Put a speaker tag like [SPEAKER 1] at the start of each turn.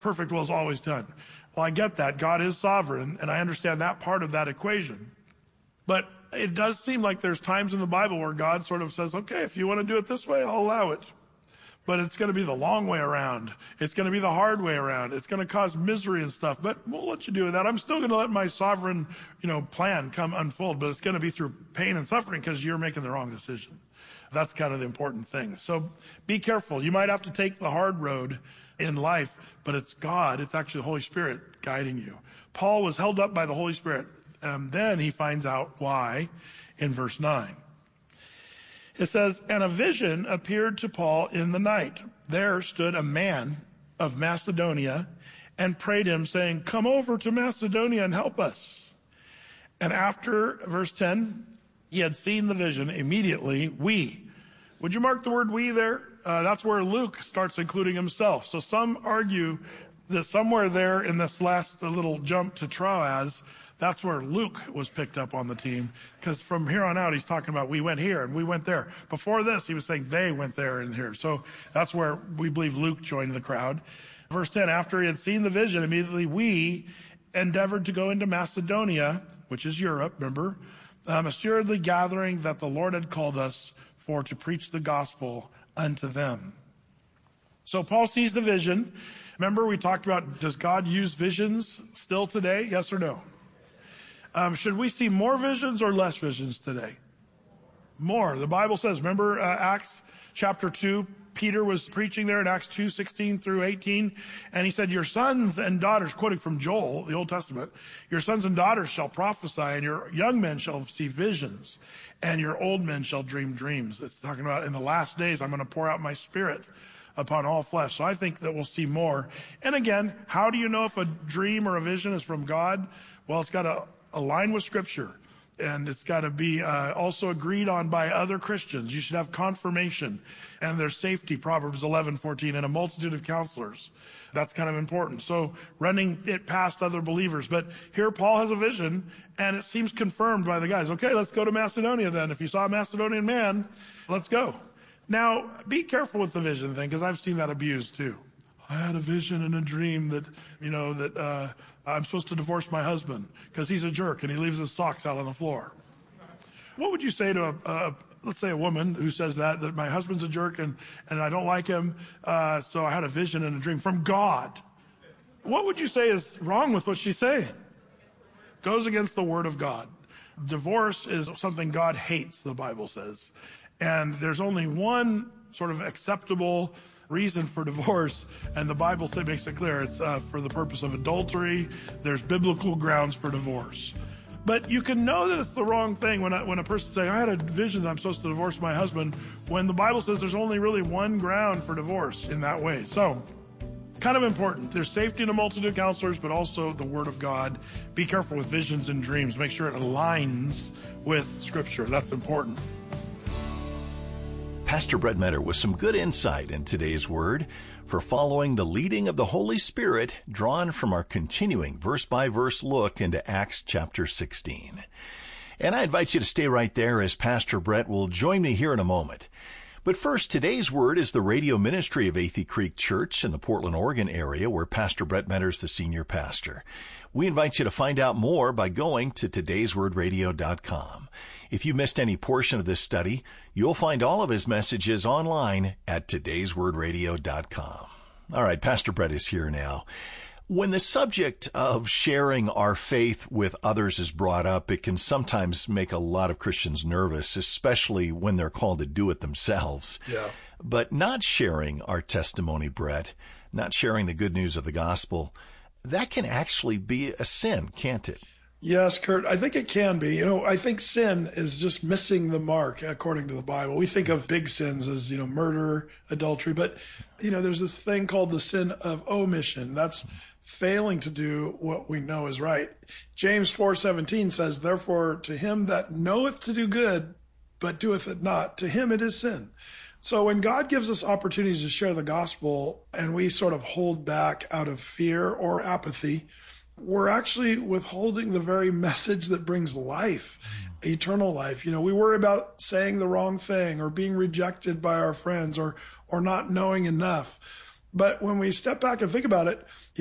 [SPEAKER 1] perfect will is always done. Well, I get that. God is sovereign, and I understand that part of that equation. But it does seem like there's times in the Bible where God sort of says, okay, if you want to do it this way, I'll allow it. But it's going to be the long way around. It's going to be the hard way around. It's going to cause misery and stuff. But we'll let you do that. I'm still going to let my sovereign, plan come unfold. But it's going to be through pain and suffering because you're making the wrong decision. That's kind of the important thing. So be careful. You might have to take the hard road in life, but it's God. It's actually the Holy Spirit guiding you. Paul was held up by the Holy Spirit. Then he finds out why in verse 9. It says, and a vision appeared to Paul in the night. There stood a man of Macedonia and prayed him, saying, come over to Macedonia and help us. And after, verse 10, he had seen the vision, immediately would you mark the word we there? That's where Luke starts including himself. So some argue that somewhere there in this last little jump to Troas, that's where Luke was picked up on the team, because from here on out, he's talking about we went here and we went there. Before this, he was saying they went there and here. So that's where we believe Luke joined the crowd. Verse 10, after he had seen the vision, immediately we endeavored to go into Macedonia, which is Europe, remember, assuredly gathering that the Lord had called us for to preach the gospel unto them. So Paul sees the vision. Remember, we talked about, does God use visions still today? Yes or no? Should we see more visions or less visions today? More. The Bible says, remember Acts chapter 2, Peter was preaching there in Acts 2:16 through 18, and he said, your sons and daughters, quoting from Joel, the Old Testament, your sons and daughters shall prophesy, and your young men shall see visions, and your old men shall dream dreams. It's talking about in the last days, I'm going to pour out my spirit upon all flesh. So I think that we'll see more. And again, how do you know if a dream or a vision is from God? Well, it's got to align with Scripture. And it's got to be also agreed on by other Christians. You should have confirmation. And there's safety, Proverbs 11:14, and a multitude of counselors. That's kind of important. So running it past other believers. But here Paul has a vision, and it seems confirmed by the guys. Okay, let's go to Macedonia then. If you saw a Macedonian man, let's go. Now, be careful with the vision thing, because I've seen that abused too. I had a vision and a dream that, I'm supposed to divorce my husband because he's a jerk and he leaves his socks out on the floor. What would you say to let's say a woman who says that my husband's a jerk and I don't like him, so I had a vision and a dream from God? What would you say is wrong with what she's saying? Goes against the word of God. Divorce is something God hates, the Bible says. And there's only one sort of acceptable reason for divorce, and the Bible makes it clear. It's for the purpose of adultery. There's biblical grounds for divorce. But you can know that it's the wrong thing when a person says, I had a vision that I'm supposed to divorce my husband, when the Bible says there's only really one ground for divorce in that way. So, kind of important. There's safety in a multitude of counselors, but also the Word of God. Be careful with visions and dreams. Make sure it aligns with Scripture. That's important.
[SPEAKER 2] Pastor Brett Metter with some good insight in today's Word for following the leading of the Holy Spirit drawn from our continuing verse-by-verse look into Acts chapter 16. And I invite you to stay right there as Pastor Brett will join me here in a moment. But first, today's Word is the radio ministry of Athey Creek Church in the Portland, Oregon area, where Pastor Brett Metter is the senior pastor. We invite you to find out more by going to todayswordradio.com. If you missed any portion of this study, you'll find all of his messages online at todayswordradio.com. All right, Pastor Brett is here now. When the subject of sharing our faith with others is brought up, it can sometimes make a lot of Christians nervous, especially when they're called to do it themselves.
[SPEAKER 1] Yeah.
[SPEAKER 2] But not sharing our testimony, Brett, not sharing the good news of the gospel, that can actually be a sin, can't it?
[SPEAKER 1] Yes, Kurt, I think it can be. I think sin is just missing the mark according to the Bible. We think of big sins as, murder, adultery, but, there's this thing called the sin of omission. That's failing to do what we know is right. James 4:17 says, therefore, to him that knoweth to do good, but doeth it not, to him it is sin. So when God gives us opportunities to share the gospel and we sort of hold back out of fear or apathy, we're actually withholding the very message that brings life, eternal life. We worry about saying the wrong thing or being rejected by our friends or not knowing enough. But when we step back and think about it,